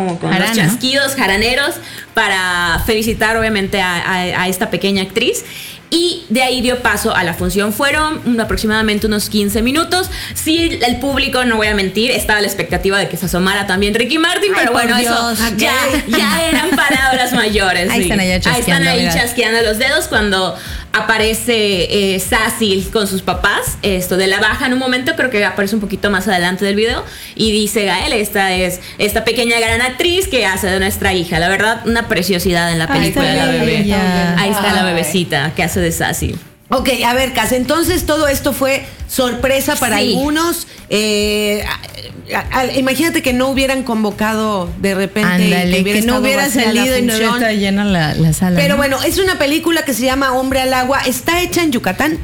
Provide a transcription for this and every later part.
como con los chasquidos jaraneros para felicitar obviamente a esta pequeña actriz. Y de ahí dio paso a la función. Fueron aproximadamente unos 15 minutos. Sí, el público, no voy a mentir, estaba a la expectativa de que se asomara también Ricky Martin, pero bueno, Dios, eso ya eran palabras mayores. Ahí están ahí chasqueando los dedos cuando aparece Sassy con sus papás, de la baja en un momento, creo que aparece un poquito más adelante del video, y dice Gael, esta es esta pequeña gran actriz que hace de nuestra hija. La verdad, una preciosidad en la película de la bebé. Ahí está la bebecita que hace de Sassy. Ok, a ver, Cas, entonces todo esto fue sorpresa para algunos. Imagínate que no hubieran convocado de repente. Ándale, que no hubiera salido y no hubiera estado llena la sala. Pero bueno, es una película que se llama Hombre al Agua. ¿Está hecha en Yucatán?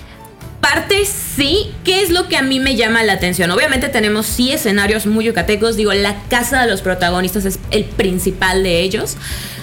Parte sí. ¿Qué es lo que a mí me llama la atención? Obviamente tenemos sí escenarios muy yucatecos. Digo, la casa de los protagonistas es el principal de ellos.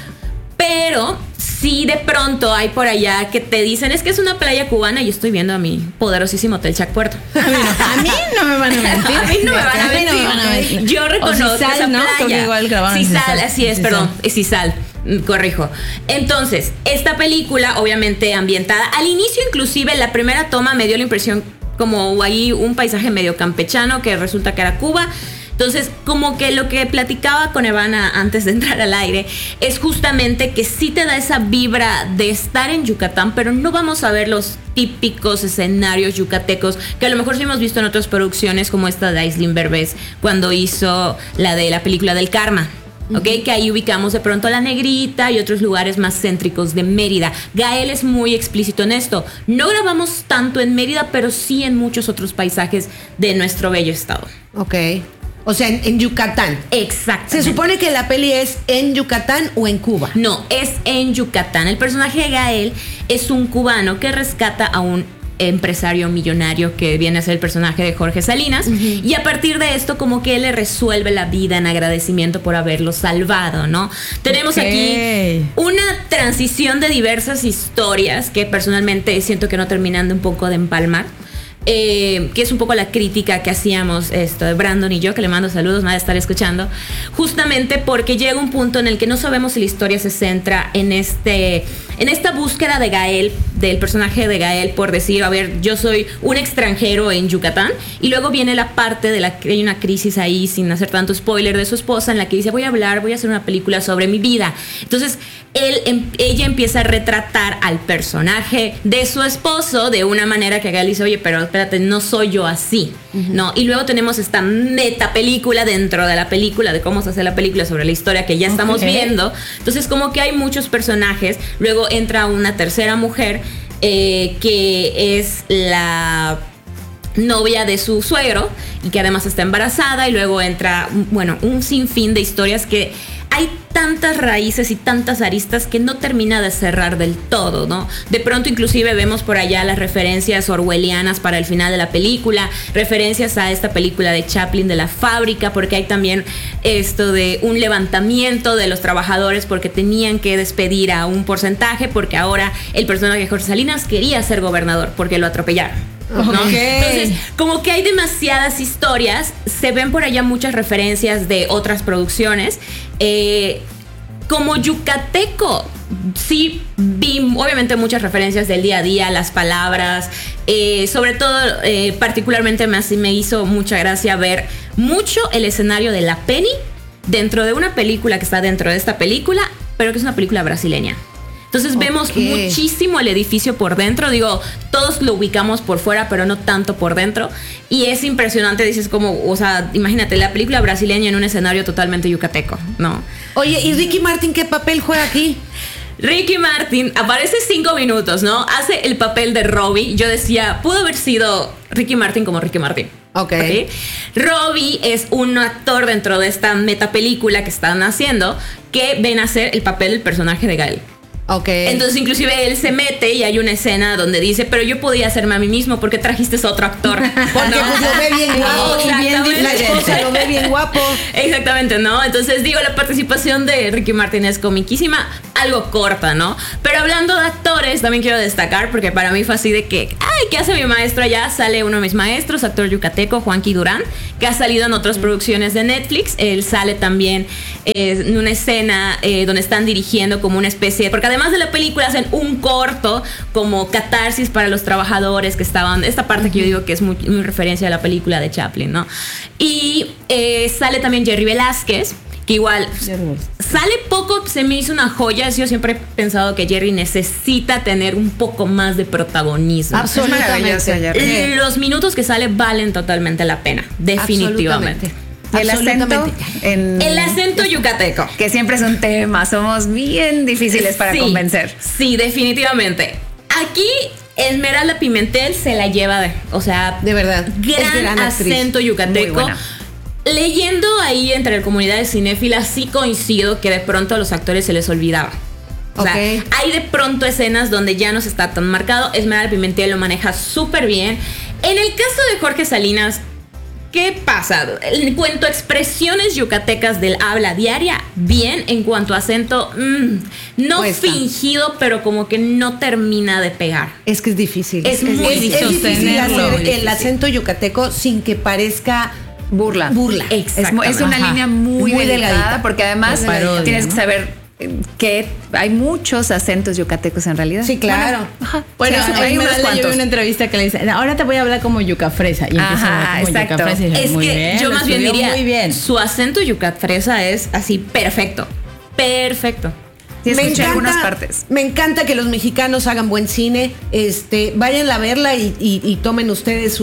Pero sí, de pronto hay por allá que te dicen es que es una playa cubana y estoy viendo a mi poderosísimo Hotel Chac Puerto. A mí no me van a mentir. A mí no me van a mentir. Yo reconozco Cisal, esa ¿no? playa. Igual grabaron Cisal, así es, perdón, es Cisal. Corrijo. Entonces, esta película obviamente ambientada al inicio, inclusive la primera toma me dio la impresión como ahí un paisaje medio campechano que resulta que era Cuba. Entonces, como que lo que platicaba con Evana antes de entrar al aire es justamente que sí te da esa vibra de estar en Yucatán, pero no vamos a ver los típicos escenarios yucatecos que a lo mejor sí hemos visto en otras producciones como esta de Aislinn Derbez cuando hizo la de la película del Karma. ¿Ok? Que ahí ubicamos de pronto a La Negrita y otros lugares más céntricos de Mérida. Gael es muy explícito en esto. No grabamos tanto en Mérida, pero sí en muchos otros paisajes de nuestro bello estado. Ok. O sea, en Yucatán. Exacto. ¿Se supone que la peli es en Yucatán o en Cuba? No, es en Yucatán. El personaje de Gael es un cubano que rescata a un empresario millonario que viene a ser el personaje de Jorge Salinas, y a partir de esto como que él le resuelve la vida en agradecimiento por haberlo salvado, ¿no? Tenemos aquí una transición de diversas historias que personalmente siento que no terminan de un poco de empalmar. Que es un poco la crítica que hacíamos de Brandon y yo, que le mando saludos, me va a estar escuchando, justamente porque llega un punto en el que no sabemos si la historia se centra en esta búsqueda de Gael, del personaje de Gael, por decir, a ver, yo soy un extranjero en Yucatán, y luego viene la parte de la que hay una crisis ahí, sin hacer tanto spoiler, de su esposa, en la que dice, voy a hacer una película sobre mi vida. Entonces ella empieza a retratar al personaje de su esposo de una manera que Gael dice, oye, pero espérate, no soy yo así, ¿no? Y luego tenemos esta meta película dentro de la película, de cómo se hace la película sobre la historia que ya estamos viendo. Entonces como que hay muchos personajes. Luego entra una tercera mujer que es la novia de su suegro y que además está embarazada, y luego entra, bueno, un sinfín de historias que hay tantas raíces y tantas aristas que no termina de cerrar del todo, ¿no? De pronto inclusive vemos por allá las referencias orwellianas para el final de la película, referencias a esta película de Chaplin de La Fábrica, porque hay también esto de un levantamiento de los trabajadores porque tenían que despedir a un porcentaje, porque ahora el personaje de Jorge Salinas quería ser gobernador porque lo atropellaron, ¿no? Entonces, como que hay demasiadas historias, se ven por allá muchas referencias de otras producciones. Como yucateco, sí vi obviamente muchas referencias del día a día, las palabras, sobre todo particularmente me hizo mucha gracia ver mucho el escenario de La Penny dentro de una película que está dentro de esta película, pero que es una película brasileña. Entonces vemos muchísimo el edificio por dentro. Digo, todos lo ubicamos por fuera, pero no tanto por dentro. Y es impresionante, dices como, o sea, imagínate la película brasileña en un escenario totalmente yucateco, ¿no? Oye, ¿y Ricky Martin qué papel juega aquí? Ricky Martin aparece 5 minutos, ¿no? Hace el papel de Robbie. Yo decía, pudo haber sido Ricky Martin como Ricky Martin. ¿Okay? Robbie es un actor dentro de esta metapelícula que están haciendo que ven a hacer el papel del personaje de Gael. Entonces inclusive él se mete y hay una escena donde dice, pero yo podía hacerme a mí mismo, ¿por qué trajiste a otro actor? Porque pues lo ve bien guapo, la esposa lo ve bien guapo. Exactamente, ¿no? Entonces digo, la participación de Ricky Martin es comiquísima, algo corta, ¿no? Pero hablando de actores, también quiero destacar, porque para mí fue así de que, ay, ¿qué hace mi maestro allá? Sale uno de mis maestros, actor yucateco, Juanqui Durán, que ha salido en otras producciones de Netflix. Él sale también en una escena donde están dirigiendo como una especie, porque además de la película hacen un corto como catarsis para los trabajadores que estaban, esta parte que yo digo que es muy referencia a la película de Chaplin, ¿no? Y sale también Jerry Velázquez, que igual sale poco, se me hizo una joya. Yo siempre he pensado que Jerry necesita tener un poco más de protagonismo. Absolutamente. Los minutos que sale valen totalmente la pena, definitivamente. El acento yucateco, que siempre es un tema, somos bien difíciles para convencer. Sí, definitivamente. Aquí Esmeralda Pimentel se la lleva de verdad, gran acento yucateco. Leyendo ahí entre la comunidad de cinéfilas, sí coincido que de pronto a los actores se les olvidaba. O sea, hay de pronto escenas donde ya no se está tan marcado. Esmeralda Pimentel lo maneja súper bien. En el caso de Jorge Salinas, ¿qué pasa? En cuanto a expresiones yucatecas del habla diaria, bien. En cuanto a acento, no fingido, pero como que no termina de pegar. Es que es difícil. Es muy difícil hacer el acento yucateco sin que parezca burla. Es una línea muy delgadita, porque además tienes que saber que hay muchos acentos yucatecos en realidad. Sí, claro. Bueno, hay unos cuantos. Yo vi una entrevista que le dice, ahora te voy a hablar como yucafresa. Y empieza a hablar como yucafresa. Es que yo más bien diría, su acento yucafresa es así perfecto. Me encanta que los mexicanos hagan buen cine. Vayan a verla y tomen ustedes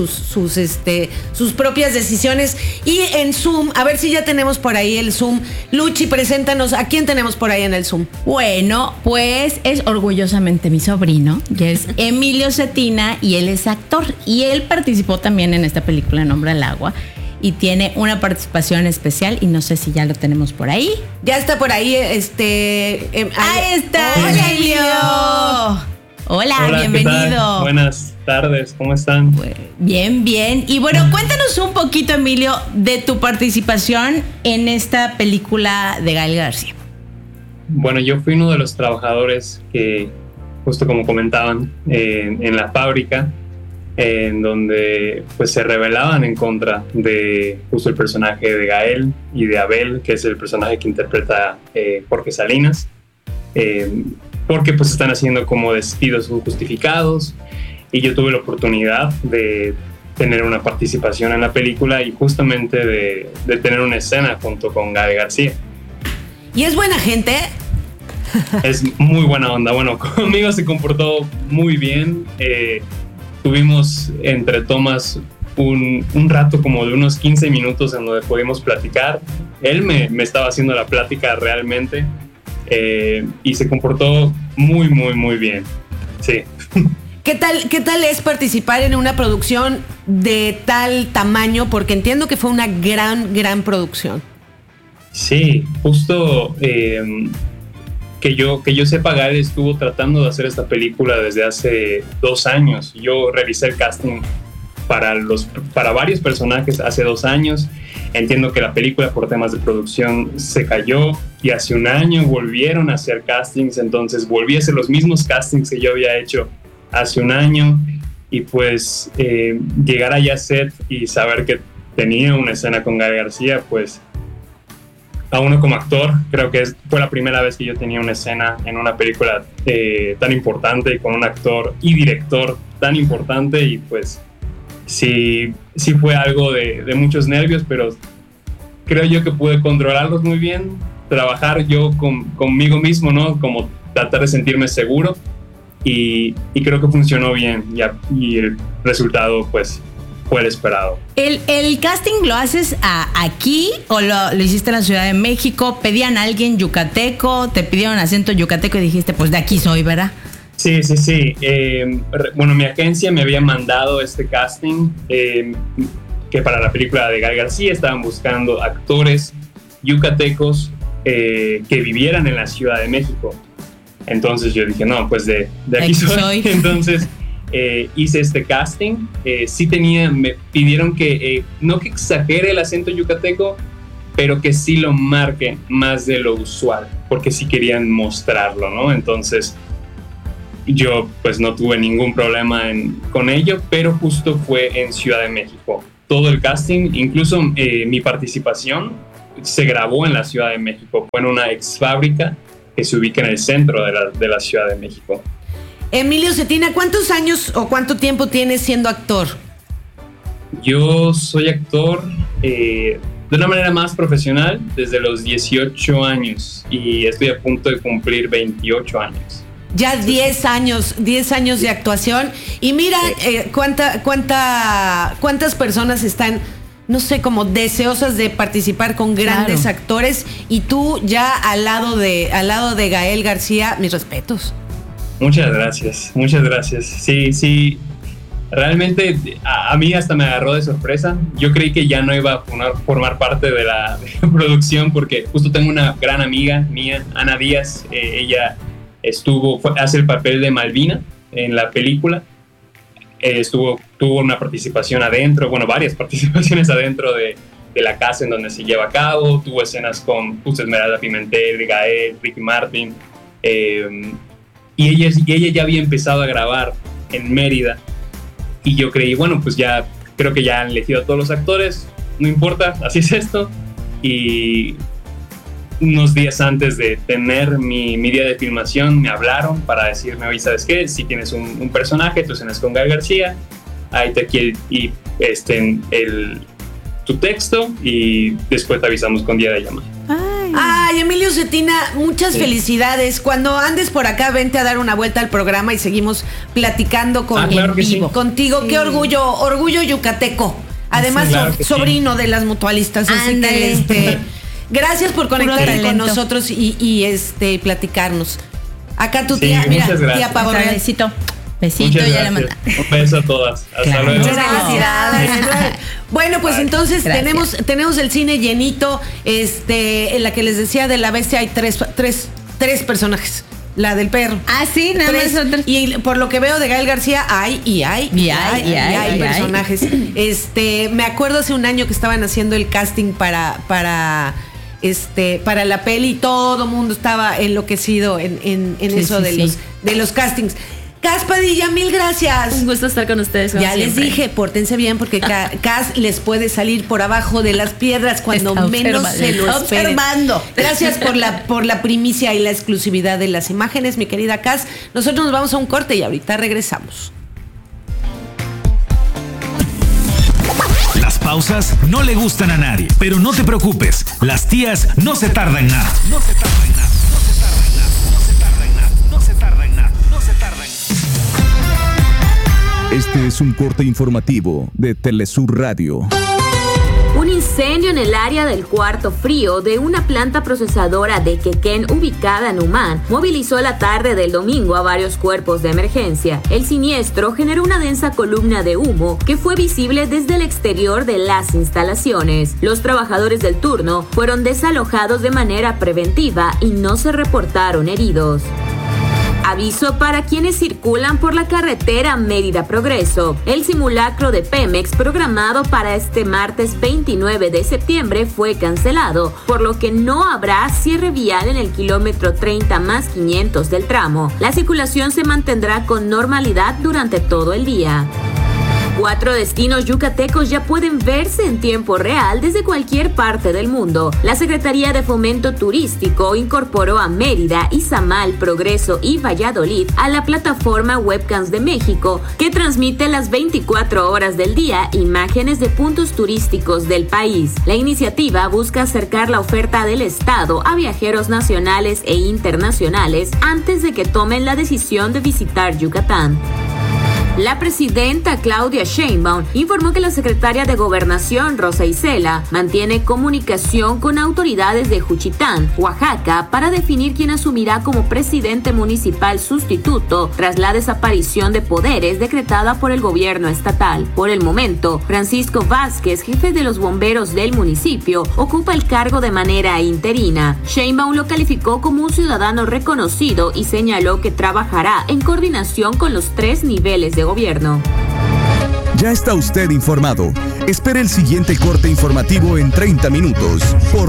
sus propias decisiones. Y en Zoom, a ver si ya tenemos por ahí el Zoom. Luchi, preséntanos, ¿a quién tenemos por ahí en el Zoom? Bueno, pues es orgullosamente mi sobrino, que es Emilio Cetina, y él es actor. Y él participó también en esta película Nombre al Agua. Y tiene una participación especial, y no sé si ya lo tenemos por ahí. Ya está por ahí, ahí está. Hola, Emilio. Hola, bienvenido. Buenas tardes, ¿cómo están? Bien. Y bueno, cuéntanos un poquito, Emilio, de tu participación en esta película de Gael García. Bueno, yo fui uno de los trabajadores que, justo como comentaban, en la fábrica, en donde pues se rebelaban en contra de justo el personaje de Gael y de Abel, que es el personaje que interpreta Jorge Salinas, porque pues están haciendo como despidos injustificados, y yo tuve la oportunidad de tener una participación en la película y justamente de tener una escena junto con Gael García. ¿Y es buena gente? Es muy buena onda. Bueno, conmigo se comportó muy bien. Tuvimos entre tomas un rato como de unos 15 minutos en donde pudimos platicar. Él me estaba haciendo la plática realmente, y se comportó muy bien. Sí. ¿Qué tal es participar en una producción de tal tamaño? Porque entiendo que fue una gran producción. Sí, justo que yo sepa, Gael estuvo tratando de hacer esta película desde hace 2 años. Yo revisé el casting para varios personajes hace 2 años. Entiendo que la película por temas de producción se cayó, y hace 1 año volvieron a hacer castings. Entonces volví a hacer los mismos castings que yo había hecho hace 1 año, y pues llegar allá a set y saber que tenía una escena con Gael García, pues a uno como actor, creo que fue la primera vez que yo tenía una escena en una película tan importante, con un actor y director tan importante, y pues sí fue algo de muchos nervios, pero creo yo que pude controlarlos muy bien, trabajar yo conmigo mismo, ¿no? Como tratar de sentirme seguro, y creo que funcionó bien, y el resultado pues fue el esperado. ¿El casting lo haces aquí o lo hiciste en la Ciudad de México? ¿Pedían a alguien yucateco? ¿Te pidieron acento yucateco y dijiste, pues de aquí soy, verdad? Sí. Bueno, mi agencia me había mandado este casting, que para la película de Gael García estaban buscando actores yucatecos que vivieran en la Ciudad de México. Entonces yo dije, no, pues de aquí soy. Entonces hice este casting. Me pidieron que no que exagere el acento yucateco, pero que sí lo marque más de lo usual, porque sí querían mostrarlo, ¿no? Entonces yo pues no tuve ningún problema con ello, pero justo fue en Ciudad de México. Todo el casting, incluso mi participación, se grabó en la Ciudad de México. Fue en una ex fábrica que se ubica en el centro de la Ciudad de México. Emilio Cetina, ¿cuántos años o cuánto tiempo tienes siendo actor? Yo soy actor de una manera más profesional desde los 18 años y estoy a punto de cumplir 28 años. Ya 10 años de actuación. Y mira cuántas personas están, no sé, como deseosas de participar con grandes actores. Y tú ya al lado de Gael García, mis respetos. Muchas gracias. Sí. Realmente a mí hasta me agarró de sorpresa. Yo creí que ya no iba a formar parte de la producción porque justo tengo una gran amiga mía, Ana Díaz. Ella hace el papel de Malvina en la película. Tuvo una participación adentro, varias participaciones adentro de la casa en donde se lleva a cabo. Tuvo escenas con Esmeralda Pimentel, Gael, Ricky Martin. Y ella ya había empezado a grabar en Mérida. Y yo creí, pues ya creo que ya han elegido a todos los actores, no importa, así es esto. Y unos días antes de tener mi día de filmación me hablaron para decirme, oye, ¿sabes qué? Si tienes un personaje, tu escena es con Gael García, ahí te quiere tu texto y después te avisamos con día de llamada. Ay, Emilio Cetina, muchas felicidades. Cuando andes por acá, vente a dar una vuelta al programa y seguimos platicando claro que sí. Contigo. Sí. Qué orgullo yucateco. Además, sí, claro sobrino de las mutualistas. Así que gracias por conectarte con nosotros y platicarnos. Acá tu tía, mira, tía Pavo Real. Besito, ya le manda. Un beso a todas. Hasta luego. Muchas felicidades. Bueno, pues entonces tenemos el cine llenito. En la que les decía de la bestia hay tres personajes. La del perro. Ah, sí, nada más otros. Y por lo que veo de Gael García hay personajes. Me acuerdo hace un año que estaban haciendo el casting para la peli y todo el mundo estaba enloquecido en eso de los castings. Cas Padilla, mil gracias. Un gusto estar con ustedes. Ya les dije, pórtense bien porque Cas les puede salir por abajo de las piedras cuando menos se lo esperen. Gracias por la primicia y la exclusividad de las imágenes, mi querida Cas. Nosotros nos vamos a un corte y ahorita regresamos. Las pausas no le gustan a nadie, pero no te preocupes, las tías no se tardan nada. Este es un corte informativo de Telesur Radio. Un incendio en el área del Cuarto Frío de una planta procesadora de Quequén ubicada en Humán movilizó la tarde del domingo a varios cuerpos de emergencia. El siniestro generó una densa columna de humo que fue visible desde el exterior de las instalaciones. Los trabajadores del turno fueron desalojados de manera preventiva y no se reportaron heridos. Aviso para quienes circulan por la carretera Mérida Progreso. El simulacro de Pemex programado para este martes 29 de septiembre fue cancelado, por lo que no habrá cierre vial en el kilómetro 30+500 del tramo. La circulación se mantendrá con normalidad durante todo el día. 4 destinos yucatecos ya pueden verse en tiempo real desde cualquier parte del mundo. La Secretaría de Fomento Turístico incorporó a Mérida, Izamal, Progreso y Valladolid a la plataforma Webcams de México, que transmite las 24 horas del día imágenes de puntos turísticos del país. La iniciativa busca acercar la oferta del Estado a viajeros nacionales e internacionales antes de que tomen la decisión de visitar Yucatán. La presidenta Claudia Sheinbaum informó que la secretaria de Gobernación, Rosa Isela, mantiene comunicación con autoridades de Juchitán, Oaxaca, para definir quién asumirá como presidente municipal sustituto tras la desaparición de poderes decretada por el gobierno estatal. Por el momento, Francisco Vázquez, jefe de los bomberos del municipio, ocupa el cargo de manera interina. Sheinbaum lo calificó como un ciudadano reconocido y señaló que trabajará en coordinación con los 3 niveles de gobierno. Ya está usted informado. Espere el siguiente corte informativo en 30 minutos por